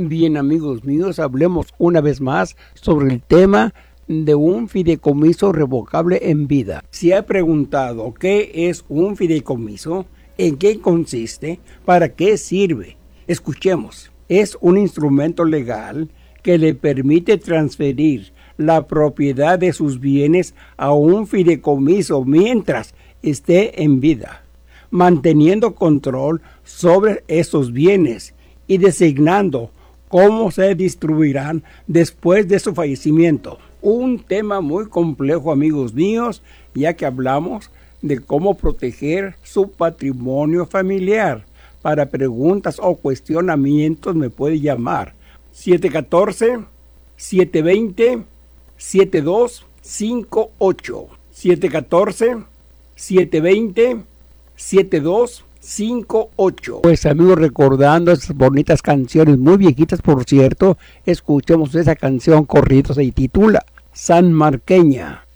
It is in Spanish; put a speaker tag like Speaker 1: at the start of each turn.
Speaker 1: Bien, amigos míos, hablemos una vez más sobre el tema de un fideicomiso revocable en vida. ¿Se ha preguntado qué es un fideicomiso? ¿En qué consiste? ¿Para qué sirve? Escuchemos. Es un instrumento legal que le permite transferir la propiedad de sus bienes a un fideicomiso mientras esté en vida, manteniendo control sobre esos bienes y designando cómo se distribuirán después de su fallecimiento. Un tema muy complejo, amigos míos, ya que hablamos de cómo proteger su patrimonio familiar. Para preguntas o cuestionamientos me puede llamar 714-720-7258. 714-720-7258. Pues amigos, recordando esas bonitas canciones, muy viejitas por cierto, escuchemos esa canción corrido, se titula San Marqueña.